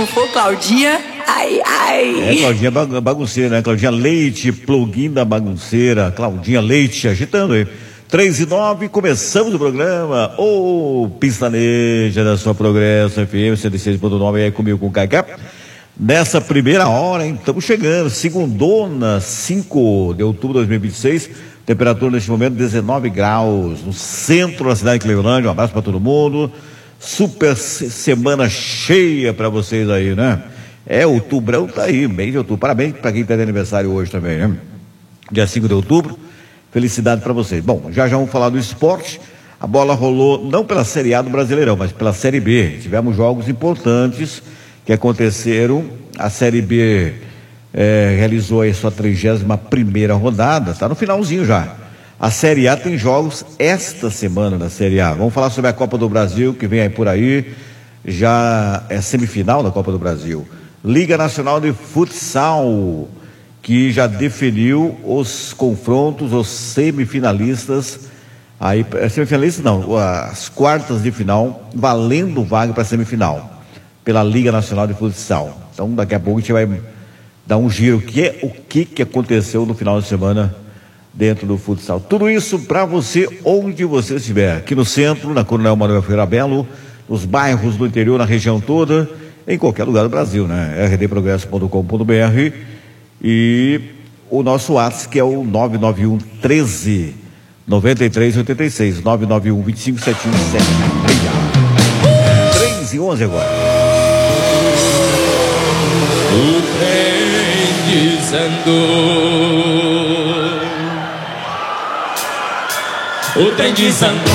não for Claudinha, ai, ai. É, Claudinha bagunceira, né? Claudinha Leite, plugin da bagunceira. Claudinha Leite, agitando aí. 3:09, começamos o programa. Pistaneja da sua Progresso FM 106.9, aí comigo com o Cacá. Nessa primeira hora, hein? Estamos chegando, segundona, 5 de outubro de 2026. Temperatura neste momento 19 graus, no centro da cidade de Clevelândia. Um abraço para todo mundo. Super semana cheia para vocês aí, né? Outubrão tá aí, mês de outubro. Parabéns para quem está de aniversário hoje também, né? Dia 5 de outubro. Felicidade para vocês. Bom, já vamos falar do esporte. A bola rolou não pela Série A do Brasileirão, mas pela Série B. Tivemos jogos importantes que aconteceram. A Série B realizou aí sua 31ª rodada. Está no finalzinho já. A Série A tem jogos esta semana da Série A. Vamos falar sobre a Copa do Brasil, que vem aí por aí. Já é semifinal da Copa do Brasil. Liga Nacional de Futsal, que já definiu os confrontos, os semifinalistas, semifinalistas não, as quartas de final, valendo vaga para semifinal, pela Liga Nacional de Futsal. Então daqui a pouco a gente vai dar um giro, o que aconteceu no final de semana dentro do futsal. Tudo isso para você, onde você estiver, aqui no centro, na Coronel Manuel Ferreira Belo, nos bairros do interior, na região toda, em qualquer lugar do Brasil, né? rdprogresso.com.br. E o nosso WhatsApp, que é o 991 13 9386, 991 25 717. 3:11 agora. O trem desandou. O trem desandou.